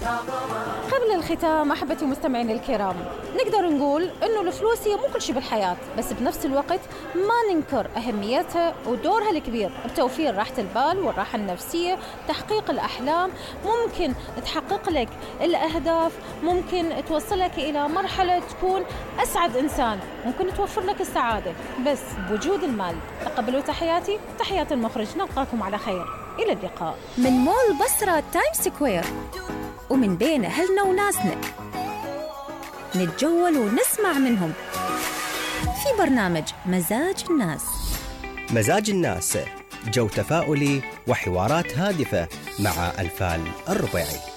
قبل الختام أحبتي مستمعين الكرام، نقدر نقول إنه الفلوس هي مو كل شيء بالحياة، بس بنفس الوقت ما ننكر أهميتها ودورها الكبير بتوفير راحة البال والراحة النفسية، تحقيق الأحلام. ممكن تحقق لك الأهداف، ممكن توصلك إلى مرحلة تكون أسعد إنسان، ممكن توفر لك السعادة بس بوجود المال. تقبلوا تحياتي، تحيات المخرج، نلقاكم على خير، إلى اللقاء. من مول بصرة تايم سكوير، ومن بين أهلنا وناسنا نتجول ونسمع منهم في برنامج مزاج الناس. مزاج الناس، جو تفاؤلي وحوارات هادفة مع أنفال الربيعي.